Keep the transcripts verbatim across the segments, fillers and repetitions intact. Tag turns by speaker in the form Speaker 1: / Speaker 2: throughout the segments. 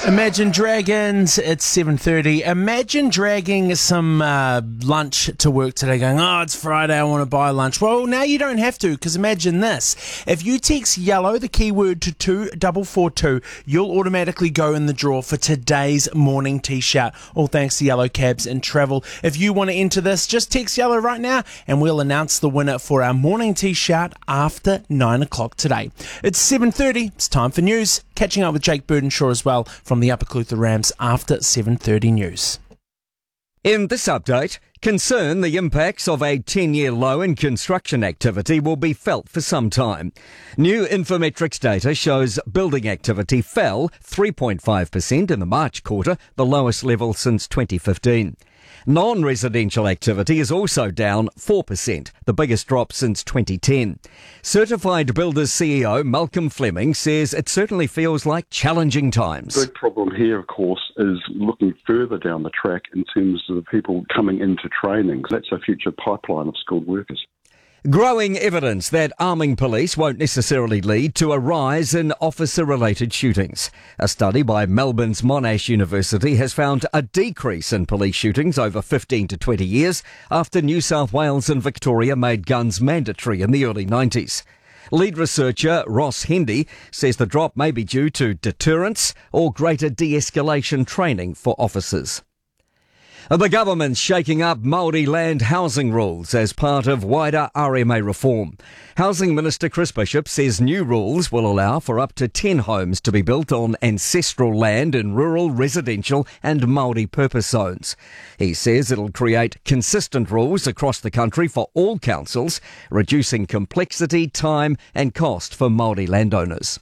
Speaker 1: Imagine Dragons, it's seven thirty. Imagine dragging some uh, lunch to work today going, oh, it's Friday, I want to buy lunch. Well, now you don't have to, because imagine this. If you text YELLOW, the keyword, to two four four two, you'll automatically go in the draw for today's morning tea shout. All thanks to Yellow Cabs and Travel. If you want to enter this, just text YELLOW right now, and we'll announce the winner for our morning tea shout after nine o'clock today. It's seven thirty, it's time for news. Catching up with Jake Burdenshaw as well from the Upper Clutha Rams after seven thirty news.
Speaker 2: In this update, concern the impacts of a ten-year low in construction activity will be felt for some time. New Infometrics data shows building activity fell three point five percent in the March quarter, the lowest level since twenty fifteen. Non-residential activity is also down four percent, the biggest drop since twenty ten. Certified Builders C E O Malcolm Fleming says it certainly feels like challenging times.
Speaker 3: The big problem here, of course, is looking further down the track in terms of the people coming into training. That's a future pipeline of skilled workers.
Speaker 2: Growing evidence that arming police won't necessarily lead to a rise in officer-related shootings. A study by Melbourne's Monash University has found a decrease in police shootings over fifteen to twenty years after New South Wales and Victoria made guns mandatory in the early nineties. Lead researcher Ross Hendy says the drop may be due to deterrence or greater de-escalation training for officers. The government's shaking up Māori land housing rules as part of wider R M A reform. Housing Minister Chris Bishop says new rules will allow for up to ten homes to be built on ancestral land in rural, residential and Māori purpose zones. He says it'll create consistent rules across the country for all councils, reducing complexity, time and cost for Māori landowners.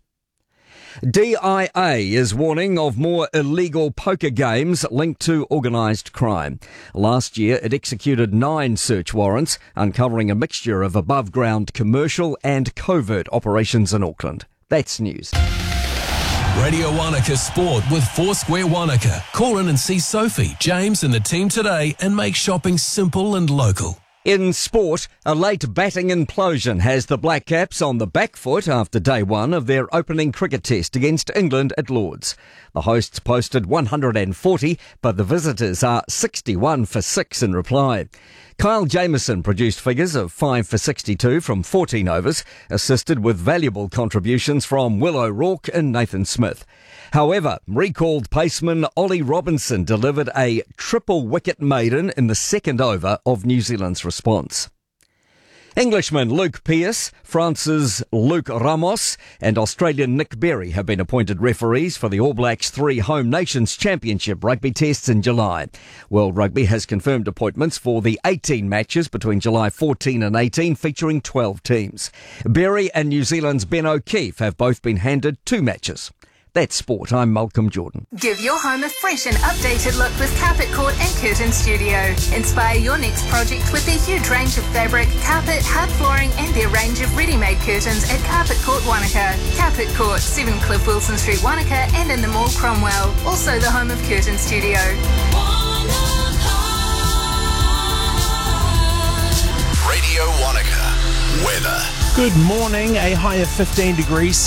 Speaker 2: D I A is warning of more illegal poker games linked to organised crime. Last year, it executed nine search warrants, uncovering a mixture of above-ground commercial and covert operations in Auckland. That's news.
Speaker 4: Radio Wanaka Sport with Foursquare Wanaka. Call in and see Sophie, James and the team today and make shopping simple and local.
Speaker 2: In sport, a late batting implosion has the Black Caps on the back foot after day one of their opening cricket test against England at Lords. The hosts posted one hundred forty, but the visitors are sixty-one for six in reply. Kyle Jamieson produced figures of five for sixty-two from fourteen overs, assisted with valuable contributions from Will O'Rourke and Nathan Smith. However, recalled paceman Ollie Robinson delivered a triple wicket maiden in the second over of New Zealand's response. Englishman Luke Pearce, France's Luke Ramos and Australian Nick Berry have been appointed referees for the All Blacks' three Home Nations Championship rugby tests in July. World Rugby has confirmed appointments for the eighteen matches between July fourteen and eighteen, featuring twelve teams. Berry and New Zealand's Ben O'Keefe have both been handed two matches. That's sport. I'm Malcolm Jordan.
Speaker 5: Give your home a fresh and updated look with Carpet Court and Curtain Studio. Inspire your next project with their huge range of fabric, carpet, hard flooring and their range of ready-made curtains at Carpet Court Wanaka. Carpet Court, seven Cliff Wilson Street, Wanaka and in the mall Cromwell. Also the home of Curtain Studio.
Speaker 4: Radio Wanaka. Weather.
Speaker 1: Good morning, a high of fifteen degrees.